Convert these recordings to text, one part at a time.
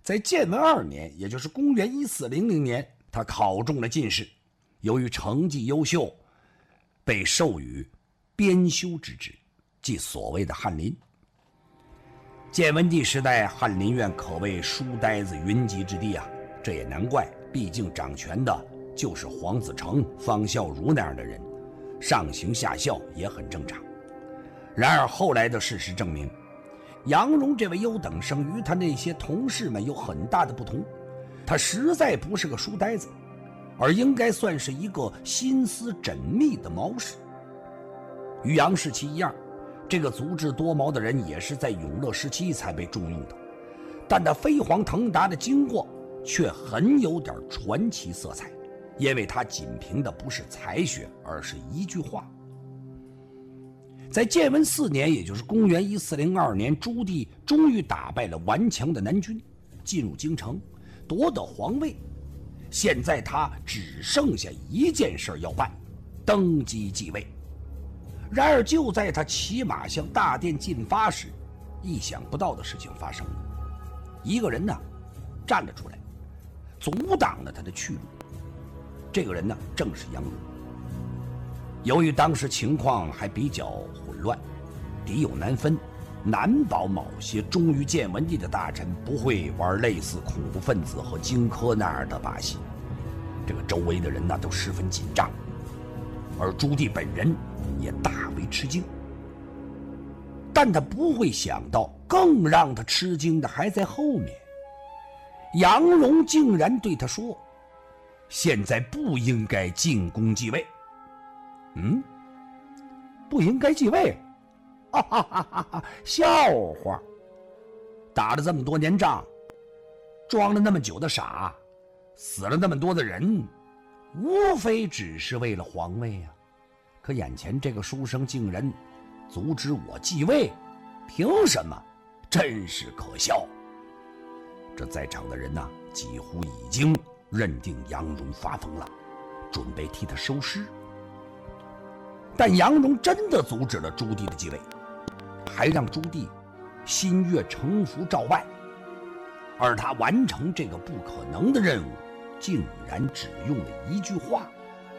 在建文2年，也就是公元1400年，他考中了进士，由于成绩优秀，被授予编修之职，即所谓的翰林。建文帝时代，翰林院可谓书呆子云集之地啊，这也难怪，毕竟掌权的就是黄子成、方孝孺那样的人，上行下效也很正常。然而后来的事实证明，杨荣这位优等生与他那些同事们有很大的不同，他实在不是个书呆子，而应该算是一个心思缜密的谋士。与杨士奇一样，这个足智多谋的人也是在永乐时期才被重用的，但他飞黄腾达的经过却很有点传奇色彩，因为他仅凭的不是才学，而是一句话。在建文4年，也就是公元1402年，朱棣终于打败了顽强的南军，进入京城，夺得皇位。现在他只剩下一件事要办，登基继位。然而就在他骑马向大殿进发时，意想不到的事情发生了。一个人呢站了出来，阻挡了他的去路。这个人呢正是杨荣。由于当时情况还比较混乱，敌友难分，难保某些忠于建文帝的大臣不会玩类似恐怖分子和荆轲那样的把戏。这个周围的人呢都十分紧张，而朱棣本人也大为吃惊。但他不会想到，更让他吃惊的还在后面。杨荣竟然对他说：“现在不应该进宫继位。”不应该继位？哈哈哈哈哈！笑话！打了这么多年仗，装了那么久的傻，死了那么多的人，无非只是为了皇位啊！可眼前这个书生竟然阻止我继位，凭什么？真是可笑！这在场的人呐，几乎已经认定杨荣发疯了，准备替他收尸。但杨荣真的阻止了朱棣的继位，还让朱棣心悦诚服照办。而他完成这个不可能的任务，竟然只用了一句话：“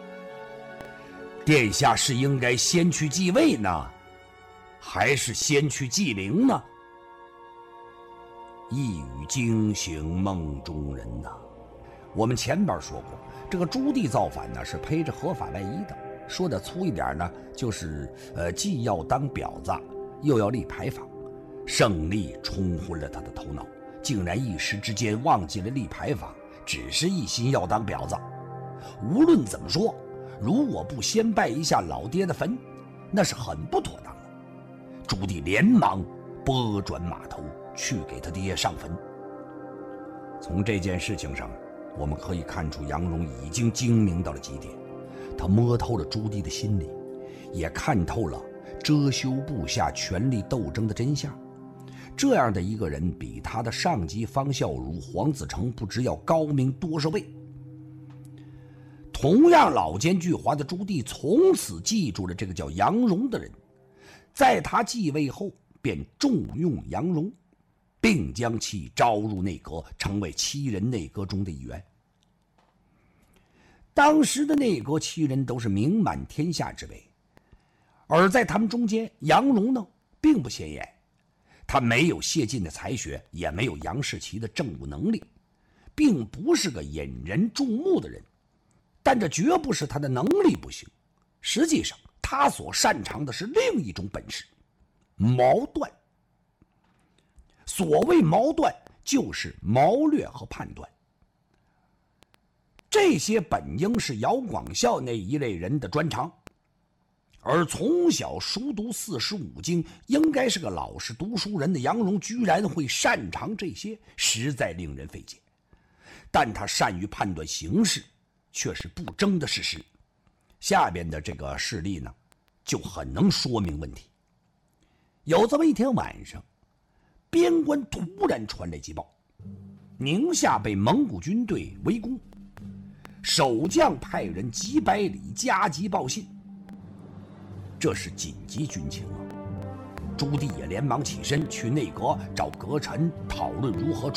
殿下是应该先去继位呢，还是先去祭陵呢？”一语惊醒梦中人呐！我们前边说过，这个朱棣造反呢是披着合法外衣的。说的粗一点呢，就是既要当婊子，又要立牌坊。胜利冲昏了他的头脑，竟然一时之间忘记了立牌坊，只是一心要当婊子。无论怎么说，如果不先拜一下老爹的坟，那是很不妥当的。朱棣连忙拨转马头去给他爹上坟。从这件事情上，我们可以看出杨荣已经精明到了极点。他摸透了朱棣的心理，也看透了遮羞布下权力斗争的真相。这样的一个人，比他的上级方孝孺、黄子成不知要高明多少倍。同样老奸巨猾的朱棣从此记住了这个叫杨荣的人，在他继位后便重用杨荣，并将其招入内阁，成为7人内阁中的一员。当时的内阁7人都是名满天下之辈，而在他们中间，杨荣呢并不显眼。他没有谢晋的才学，也没有杨士奇的政务能力，并不是个引人注目的人。但这绝不是他的能力不行，实际上他所擅长的是另一种本事——谋断。所谓谋断，就是谋略和判断。这些本应是姚广孝那一类人的专长，而从小熟读45经，应该是个老实读书人的杨荣，居然会擅长这些，实在令人费解。但他善于判断形势，却是不争的事实。下边的这个事例呢，就很能说明问题。有这么一天晚上，边关突然传来急报，宁夏被蒙古军队围攻。守将派人几百里加急报信，这是紧急军情啊！朱棣也连忙起身去内阁找阁臣讨论如何